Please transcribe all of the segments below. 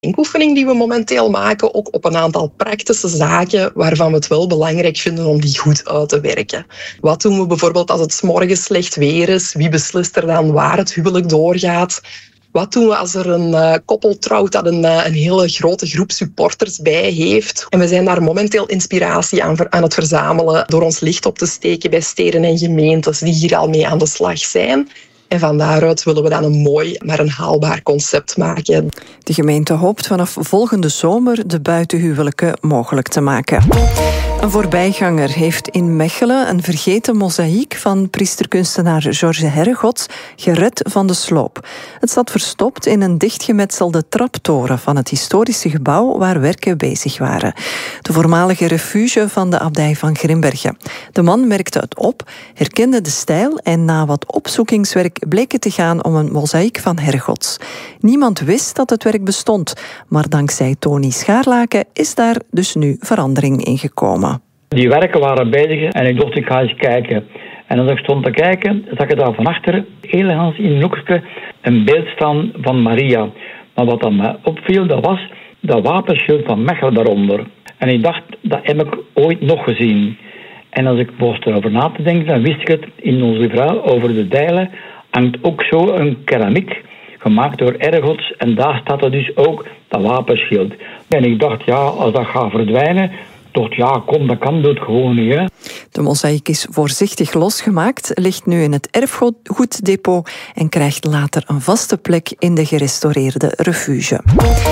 denkoefening die we momenteel maken, ook op een aantal praktische zaken waarvan we het wel belangrijk vinden om die goed uit te werken. Wat doen we bijvoorbeeld als het 's morgens slecht weer is? Wie beslist er dan waar het huwelijk doorgaat? Wat doen we als er een koppel trouwt dat een hele grote groep supporters bij heeft? En we zijn daar momenteel inspiratie aan het verzamelen door ons licht op te steken bij steden en gemeentes die hier al mee aan de slag zijn. En van daaruit willen we dan een mooi, maar een haalbaar concept maken. De gemeente hoopt vanaf volgende zomer de buitenhuwelijken mogelijk te maken. Een voorbijganger heeft in Mechelen een vergeten mozaïek van priesterkunstenaar George Herregods gered van de sloop. Het zat verstopt in een dichtgemetselde traptoren van het historische gebouw waar werken bezig waren. De voormalige refuge van de abdij van Grimbergen. De man merkte het op, herkende de stijl en na wat opzoekingswerk bleek het te gaan om een mozaïek van Herregods. Niemand wist dat het werk bestond, maar dankzij Tony Schaarlaken is daar dus nu verandering in gekomen. Die werken waren bezig en ik dacht, ik ga eens kijken. En als ik stond te kijken, zag ik daar van achter, elegant in een hoekje, een beeld staan van Maria. Maar wat dan mij opviel, dat was dat wapenschild van Mechelen daaronder. En ik dacht, dat heb ik ooit nog gezien. En als ik moest erover na te denken, dan wist ik het, in onze vrouw over de dijlen hangt ook zo een keramiek, gemaakt door Herregods. En daar staat er dus ook dat wapenschild. En ik dacht, ja, als dat gaat verdwijnen, dacht, ja, kom, dat kan, doe het gewoon niet. Hè. De mozaïek is voorzichtig losgemaakt, ligt nu in het erfgoeddepot en krijgt later een vaste plek in de gerestaureerde refuge.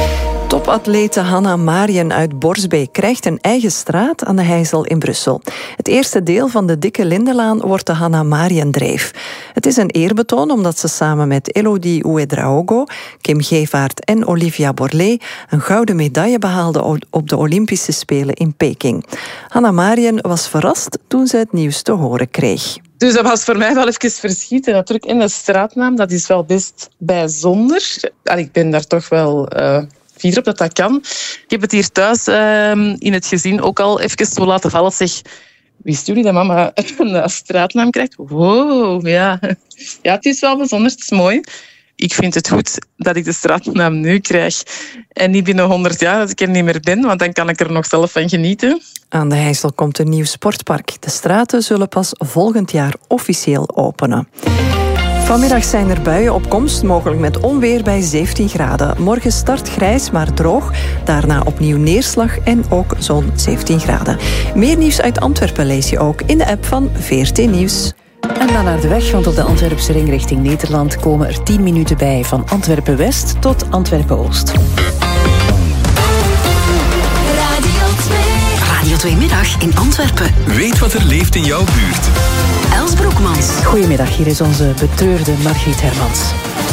Topatlete Hanna Marien uit Borsbeek krijgt een eigen straat aan de Heijzel in Brussel. Het eerste deel van de Dikke Lindenlaan wordt de Hanna Mariendreef. Het is een eerbetoon omdat ze samen met Elodie Ouedraogo, Kim Gevaert en Olivia Borlée een gouden medaille behaalde op de Olympische Spelen in Peking. Hanna Marien was verrast toen ze het nieuws te horen kreeg. Dus dat was voor mij wel even verschieten. Natuurlijk in de straatnaam, dat is wel best bijzonder. Ik ben daar toch wel fier op dat kan. Ik heb het hier thuis in het gezin ook al even zo laten vallen. Zeg, wisten jullie dat mama een straatnaam krijgt? Wow, ja. Ja, het is wel bijzonder, het is mooi. Ik vind het goed dat ik de straatnaam nu krijg. En niet binnen 100 jaar dat ik er niet meer ben, want dan kan ik er nog zelf van genieten. Aan de Heijzel komt een nieuw sportpark. De straten zullen pas volgend jaar officieel openen. Vanmiddag zijn er buien op komst, mogelijk met onweer bij 17 graden. Morgen start grijs, maar droog. Daarna opnieuw neerslag en ook zo'n 17 graden. Meer nieuws uit Antwerpen lees je ook in de app van VRT Nieuws. En dan naar de weg, want op de Antwerpse ring richting Nederland komen er 10 minuten bij van Antwerpen-West tot Antwerpen-Oost. Radio 2 Middag in Antwerpen. Weet wat er leeft in jouw buurt. Els Broekmans. Goedemiddag, hier is onze betreurde Margriet Hermans.